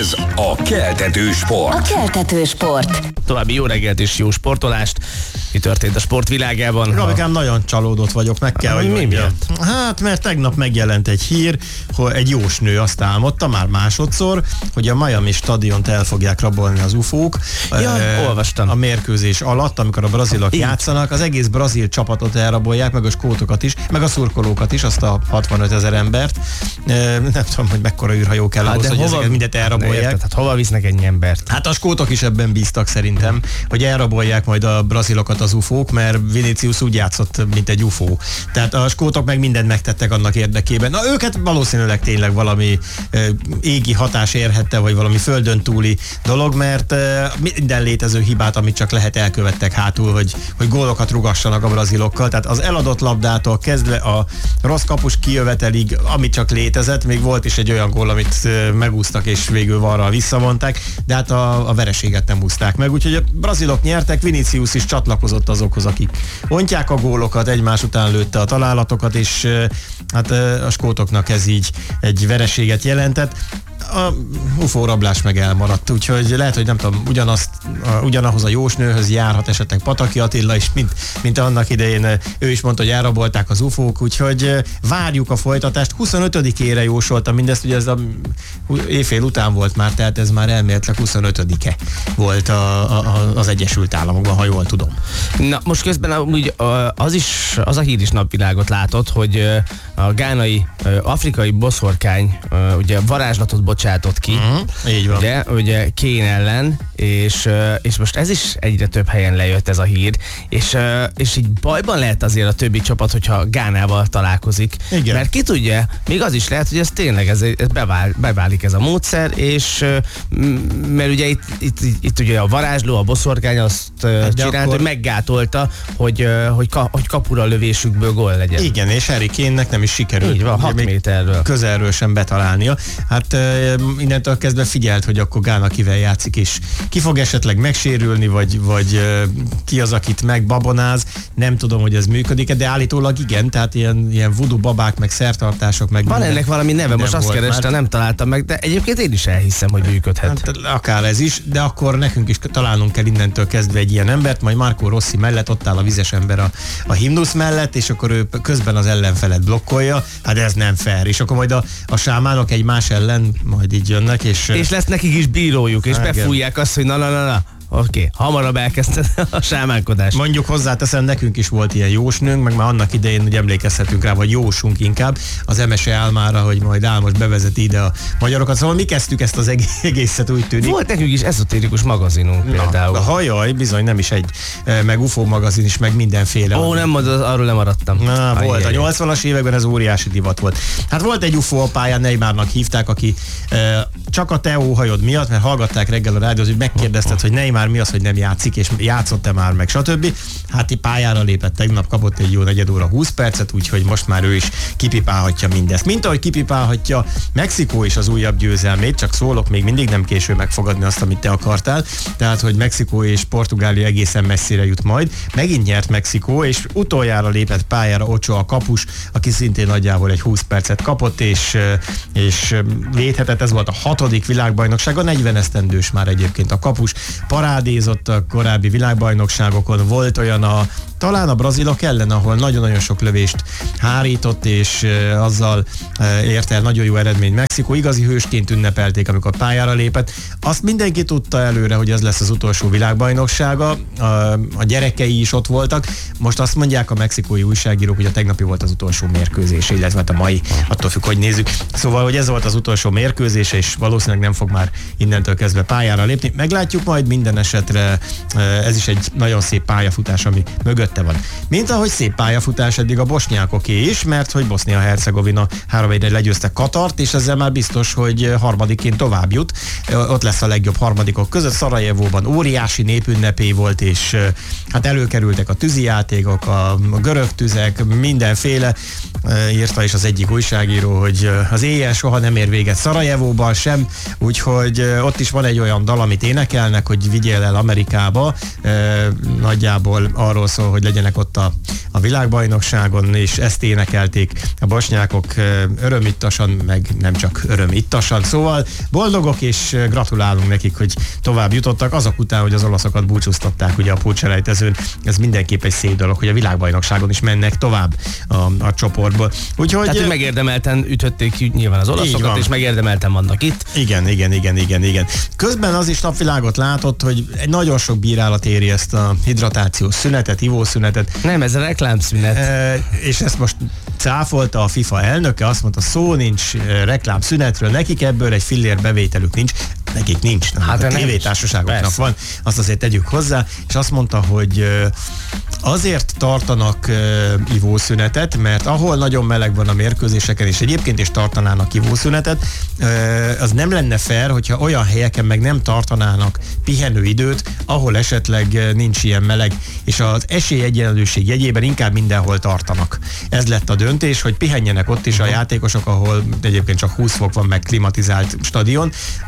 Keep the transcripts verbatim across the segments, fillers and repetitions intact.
Ez a Keltető Sport. A Keltető Sport. További jó reggelt és jó sportolást. Mi történt a sport világában? Rabikám, nagyon csalódott vagyok, meg kell, hogy mi miatt? Hát, mert tegnap megjelent egy hír, hogy egy jósnő azt álmodta, már másodszor, hogy a Miami stadiont el fogják rabolni az ufók. Ja, e, olvastam. A mérkőzés alatt, amikor a brazilok Így. játszanak, az egész brazil csapatot elrabolják, meg a skótokat is, meg a szurkolókat is, azt a hatvanöt ezer embert. E, nem tudom, hogy mekkora űrhajó kell Hát ahhoz, hogy hova, ezeket mindet elrabolják. érted, hát hova visznek ennyi embert? Hát a skótok is ebben bíztak szerintem, hogy elrabolják majd a brazilokat az ufók, mert Vinicius úgy játszott, mint egy ufó. Tehát a skótok meg mindent megtettek annak érdekében. Na őket valószínűleg tényleg valami e, égi hatás érhette, vagy valami földön túli dolog, mert e, minden létező hibát, amit csak lehet, elkövettek hátul, hogy, hogy gólokat rugassanak a brazilokkal. Tehát az eladott labdától kezdve a rossz kapus kijövetelig, amit csak létezett, még volt is egy olyan gól, amit e, megúsztak, és végül varral visszavonták, de hát a, a vereséget nem úszták meg. Úgyhogy a brazilok nyertek, Vinicius is csatlakozott azokhoz, akik ontják a gólokat, egymás után lőtte a találatokat, és hát a skótoknak ez így egy vereséget jelentett. A ufó rablás meg elmaradt, úgyhogy lehet, hogy nem tudom, ugyanazt, ugyanahoz a jósnőhöz járhat esetleg Pataki Attila is, mint, mint annak idején ő is mondta, hogy elrabolták az ufók, úgyhogy várjuk a folytatást. huszonötödikére jósoltam mindezt, ugye ez a éjfél után volt már, tehát ez már elméletileg huszonötödike volt a, a, az Egyesült Államokban, ha jól tudom. Na, most közben úgy, az is, az a hír is napvilágot látott, hogy a gánai, afrikai boszorkány ugye varázslatot bocsátott ki, uh-huh. Így van. Ugye, ugye Kane ellen, és, és most ez is egyre több helyen lejött ez a hír, és, és így bajban lehet azért a többi csapat, hogyha Gánával találkozik. Igen. Mert ki tudja, még az is lehet, hogy ez tényleg ez, ez bevál, beválik ez a módszer, és mert ugye itt, itt, itt ugye a varázsló, a boszorkány azt hát csinált, akkor... hogy meggátolta, hogy, hogy, ka, hogy kapura lövésükből gól legyen. Igen, és Harry Kane-nek nem is sikerült. Így van, hat méterről. Közelről sem betalálnia. Hát innentől kezdve figyelt, hogy akkor Gána kivel játszik, és ki fog esetleg megsérülni, vagy, vagy ki az, akit megbabonáz. Nem tudom, hogy ez működik, de állítólag igen, tehát ilyen, ilyen voodoo babák, meg szertartások, meg van minden. Ennek valami neve, most azt kerestem, nem találtam meg, de egyébként én is elhiszem, hogy működhet. Hát, akár ez is, de akkor nekünk is találnunk kell innentől kezdve egy ilyen embert, majd Marco Rossi mellett ott áll a vizes ember a, a himnusz mellett, és akkor ő közben az ellenfelet blokkolja, hát ez nem fair, és akkor majd a, a sámánok egymás ellen majd így jönnek, és... És lesz nekik is bírójuk, és befújják azt, hogy na na na na. Oké, okay. Hamarabb elkezdted a sámánkodást. Mondjuk hozzáteszem, nekünk is volt ilyen jósnőnk, meg már annak idején, hogy emlékezhetünk rá, vagy jósunk inkább, az Emese Álmára, hogy majd Álmos bevezeti ide a magyarokat. Szóval mi kezdtük ezt az egészet, úgy tűnik. Volt nekünk is eszotérikus magazinunk például. Na, hajaj, bizony nem is egy, meg U F O magazin is, meg mindenféle. Ó, nem, arról lemaradtam. Na, volt. A nyolcvanas években ez óriási divat volt. Hát volt egy U F O a pályán, Neymarnak hívták, aki e, csak a te óhajod miatt, mert hallgatták reggel a rádiót, hogy megkérdezted, hogy Neymar mi az, hogy nem játszik, és játszott-e már meg, stb. Hát így pályára lépett tegnap, kapott egy jó negyed óra húsz percet, úgyhogy most már ő is kipipálhatja mindezt. Mint ahogy kipipálhatja Mexikó is az újabb győzelmét, csak szólok, még mindig nem késő megfogadni azt, amit te akartál. Tehát, hogy Mexikó és Portugália egészen messzire jut majd. Megint nyert Mexikó, és utoljára lépett pályára Ochoa a kapus, aki szintén nagyjából egy húsz percet kapott, és, és védhetett. Ez volt a hatodik világbajnokság, a negyven esztendős már egyébként a kapus. Parádézott a korábbi világbajnokságokon, volt olyan a, talán a brazilok ellen, ahol nagyon-nagyon sok lövést hárított, és e, azzal e, ért el nagyon jó eredmény Mexikó. Igazi hősként ünnepelték, amikor pályára lépett. Azt mindenki tudta előre, hogy ez lesz az utolsó világbajnoksága. A, a gyerekei is ott voltak. Most azt mondják a mexikói újságírók, hogy a tegnapi volt az utolsó mérkőzés, illetve a mai, attól függ, hogy nézzük. Szóval, hogy ez volt az utolsó mérkőzés, és valószínűleg nem fog már innentől kezdve pályára lépni. Meglátjuk majd, minden esetre ez is egy nagyon szép pályafutás, ami mögötte van. Mint ahogy szép pályafutás eddig a bosnyákoké is, mert hogy Bosznia-Hercegovina három egyre legyőzte Katart, és ezzel már biztos, hogy harmadikként tovább jut. Ott lesz a legjobb harmadikok között. Szarajevóban óriási népünnepé volt, és hát előkerültek a tűzijátékok, a görög tüzek, mindenféle. Írta is az egyik újságíró, hogy az éjjel soha nem ér véget Szarajevóban sem, úgyhogy ott is van egy olyan dal, amit énekelnek, hogy vigyél el Amerikába. Nagyjából arról szól, hogy hogy legyenek ott a, a világbajnokságon, és ezt énekelték a bosnyákok örömittasan, meg nem csak örömittasan. Szóval boldogok, és gratulálunk nekik, hogy tovább jutottak, azok után, hogy az olaszokat búcsúztatták ugye a pótselejtezőn. Ez mindenképp egy szép dolog, hogy a világbajnokságon is mennek tovább a, a csoportból. Úgyhogy... Tehát, hogy megérdemelten ütötték nyilván az olaszokat, és megérdemelten vannak itt. Igen, igen, igen, igen, igen. Közben az is napvilágot látott, hogy egy nagyon sok bírálat éri ezt a hidratációs szünetet, ivószünetet. Nem, ez a reklámszünet. E, és ezt most cáfolta a FIFA elnöke, azt mondta, szó nincs reklámszünetről, nekik ebből egy fillér bevételük nincs. Nekik nincs, nem, hát a tévétársaságoknak van, azt azért tegyük hozzá, és azt mondta, hogy azért tartanak ivószünetet, mert ahol nagyon meleg van a mérkőzéseken, és egyébként is tartanának ivószünetet, az nem lenne fair, hogyha olyan helyeken meg nem tartanának pihenőidőt, ahol esetleg nincs ilyen meleg, és az esélyegyenlőség jegyében inkább mindenhol tartanak. Ez lett a döntés, hogy pihenjenek ott is a játékosok, ahol egyébként csak húsz fok van, meg klimatizált stadion.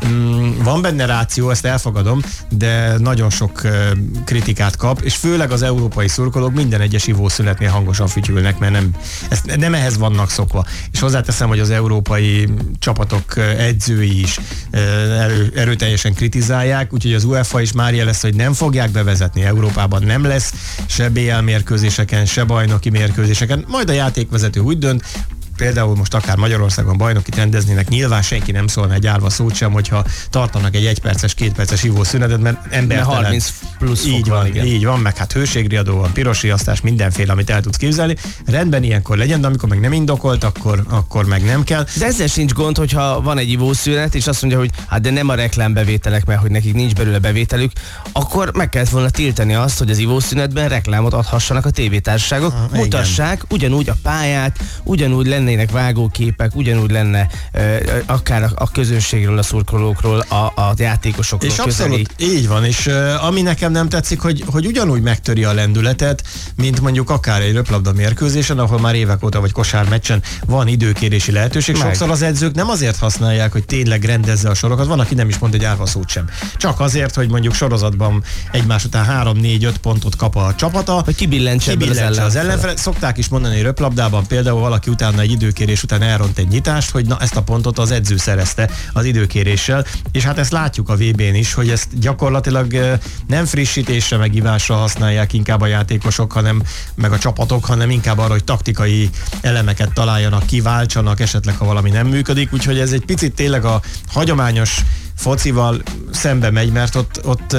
Van benne ráció, ezt elfogadom, de nagyon sok kritikát kap, és főleg az európai szurkolók minden egyes ivószünetnél hangosan fütyülnek, mert nem, ezt, nem ehhez vannak szokva. És hozzáteszem, hogy az európai csapatok edzői is erő, erőteljesen kritizálják, úgyhogy az UEFA is már jelez, hogy nem fogják bevezetni. Európában nem lesz se bé el mérkőzéseken, se bajnoki mérkőzéseken, majd a játékvezető úgy dönt, például most akár Magyarországon bajnokit rendeznének, nyilván senki nem szólna egy árva szót sem, hogyha tartanak egy egyperces, kétperces ivószünetet, mert embertelen. harminc plusz fok így van, van, igen. így van, meg hát hőségriadó van, piros riasztás, mindenféle, amit el tudsz képzelni. Rendben ilyenkor legyen, de amikor meg nem indokolt, akkor, akkor meg nem kell. De ezzel sincs gond, hogyha van egy ivószünet, és azt mondja, hogy hát de nem a reklámbevételek, mert hogy nekik nincs belőle bevételük, akkor meg kellett volna tiltani azt, hogy az ivószünetben reklámot adhassanak a tévétársaságok, ah, mutassák igen. ugyanúgy a pályát, ugyanúgy lennének vágóképek, ugyanúgy lenne uh, akár a, a közönségről, a szurkolókról, a, a játékosokról és közeli. Abszolút, így van, és uh, ami nekem nem tetszik, hogy, hogy ugyanúgy megtöri a lendületet, mint mondjuk akár egy röplabda mérkőzésen, ahol már évek óta vagy kosármeccsen van időkérési lehetőség. Meg. Sokszor az edzők nem azért használják, hogy tényleg rendezze a sorokat, van, aki nem is mond egy árva szót sem. Csak azért, hogy mondjuk sorozatban egymás után három négy öt pontot kap a csapata. Hogy kibillentse az ellenfele. Az ellenfele. Szokták is mondani, hogy röplabdában például valaki utána egy időkérés után elront egy nyitást, hogy na ezt a pontot az edző szerezte az időkéréssel, és hát ezt látjuk a vé bén is, hogy ezt gyakorlatilag nem frissítésre, meg ivásra használják inkább a játékosok, hanem meg a csapatok, hanem inkább arra, hogy taktikai elemeket találjanak, kiváltsanak, esetleg ha valami nem működik, úgyhogy ez egy picit tényleg a hagyományos focival szembe megy, mert ott, ott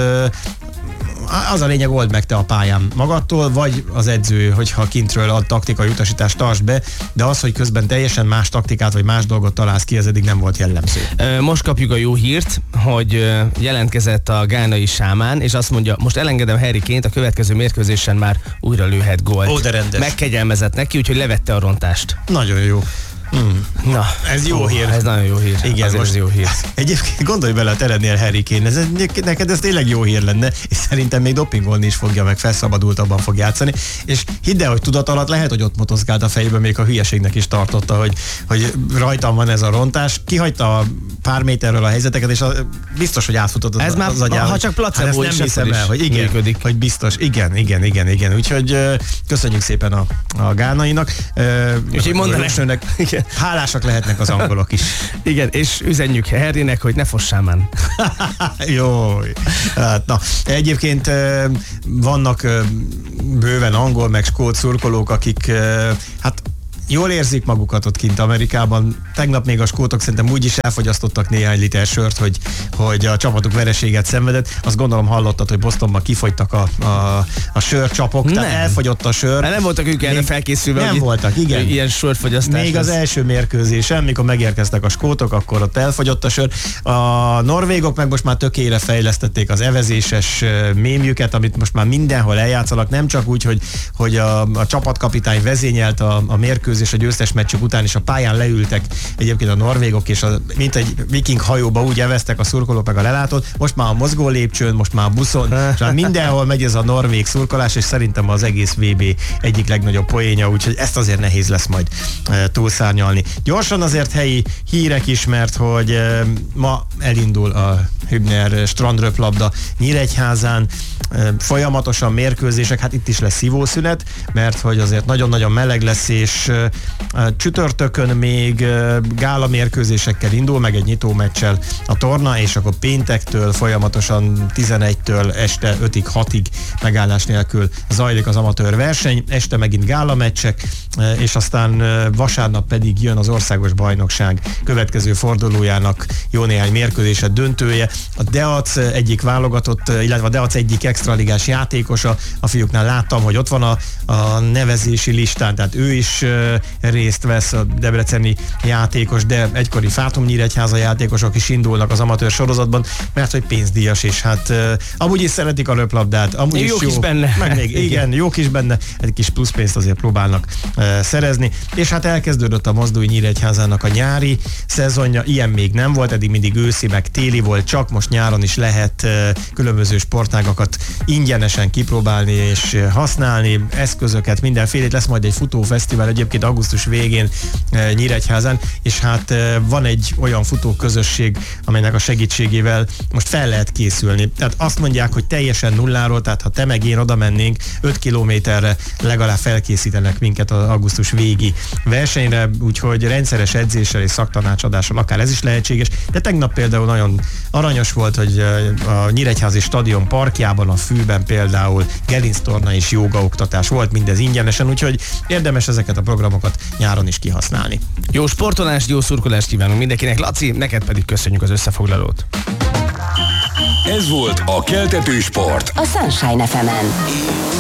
az a lényeg, old meg te a pályán magadtól, vagy az edző, hogyha kintről ad taktikai utasítást, tartsd be, de az, hogy közben teljesen más taktikát, vagy más dolgot találsz ki, ez eddig nem volt jellemző. Most kapjuk a jó hírt, hogy jelentkezett a gánai sámán, és azt mondja, most elengedem Harry Kane-t, a következő mérkőzésen már újra lőhet gólt. Ó, de rendes. Megkegyelmezett neki, úgyhogy levette a rontást. Nagyon jó. Hmm. Na, ez jó ó, hír. Ez nagyon jó hír. Igen, most ez jó hír. Egyébként gondolj bele, te lennél Harry Kane, ez, neked ez tényleg jó hír lenne, és szerintem még dopingolni is fogja, meg felszabadultabban fog játszani, és hidd el, hogy tudat alatt lehet, hogy ott motozgált a fejében, még a hülyeségnek is tartotta, hogy, hogy rajtam van ez a rontás, kihagyta pár méterről a helyzeteket, és a, biztos, hogy átfutott az, ez már, az agyára. Ha csak placebo hát is, nem hiszem el, hogy igen, működik. hogy biztos, igen, igen, igen, igen, úgyhogy uh, köszönjük szépen a, a gánainak. Uh, Úgyhogy mondanak, hálásak lehetnek az angolok is. Igen, és üzenjük Harrynek, hogy ne fossál már. Jó. Hát, na, egyébként vannak bőven angol meg skót szurkolók, akik hát jól érzik magukat ott kint Amerikában. Tegnap még a skótok szerintem úgy is elfogyasztottak néhány liter sört, hogy, hogy a csapatuk vereséget szenvedett. Azt gondolom hallottad, hogy Bostonban kifogytak a, a, a sörcsapok, nem. Tehát elfogyott a sör. Nem voltak ők erre felkészülve. Nem voltak, igen. Ilyen sörfogyasztás. Még az első mérkőzésen, mikor megérkeztek a skótok, akkor ott elfogyott a sör. A norvégok meg most már tökére fejlesztették az evezéses mémjüket, amit most már mindenhol eljátszanak, nem csak úgy, hogy, hogy a, a csapatkapitány vezényelt a, a mérkőzés mérkőzés a győztes meccsük után, és a pályán leültek egyébként a norvégok, és a, mint egy viking hajóba úgy eveztek a szurkolók meg a lelátót, most már a mozgó lépcsőn, most már a buszon, és már mindenhol megy ez a norvég szurkolás, és szerintem az egész vé bé egyik legnagyobb poénja, úgyhogy ezt azért nehéz lesz majd e, túlszárnyalni. Gyorsan azért helyi hírek is, mert hogy e, ma elindul a Hübner strandröplabda Nyíregyházán, e, folyamatosan mérkőzések, hát itt is lesz szívószünet, mert hogy azért nagyon-nagyon meleg lesz, és e, csütörtökön még e, gála mérkőzésekkel indul, meg egy nyitó meccsel a torna, és akkor péntektől folyamatosan tizenegytől este ötig, hatig megállás nélkül zajlik az amatőr verseny, este megint gála meccsek, és aztán vasárnap pedig jön az országos bajnokság következő fordulójának jó néhány mérkőzése, döntője. A Deac egyik válogatott, illetve a Deac egyik extraligás játékosa, a fiúknál láttam, hogy ott van a, a nevezési listán, tehát ő is részt vesz, a debreceni játékos, de egykori Fátum Nyíregyháza játékosok is indulnak az amatőr sorozatban, mert hogy pénzdíjas, és hát uh, amúgy is szeretik a röplabdát, amúgy jók is jó, is benne. Meg még, igen, jók is benne, egy kis plusz pénzt azért próbálnak uh, szerezni, és hát elkezdődött a Mozdói Nyíregyházának a nyári szezonja, ilyen még nem volt, eddig mindig őszi meg téli volt, csak most nyáron is lehet uh, különböző sportágakat ingyenesen kipróbálni és uh, használni, eszközöket, mindenfélét, lesz majd egy futófesztivál egyébként augusztus végén uh, Nyíregyházán, és hát uh, van egy olyan futóközösség, amelynek a segítségével most fel lehet készülni. Tehát azt mondják, hogy teljesen nulláról, tehát ha te meg én oda mennénk, öt kilométerre legalább felkészítenek minket az augusztus végi versenyre, úgyhogy rendszeres edzéssel és szaktanácsadással akár ez is lehetséges. De tegnap például nagyon aranyos volt, hogy a Nyíregyházi stadion parkjában, a Fűben például gerinctorna és jógaoktatás volt, mindez ingyenesen, úgyhogy érdemes ezeket a programokat nyáron is kihasználni. Jó sportolást, jó szurkolást kívánunk mindenkinek. Laci, neked pedig köszönjük az összefoglalót. Ez volt a Keltető Sport. A Sunshine ef emen.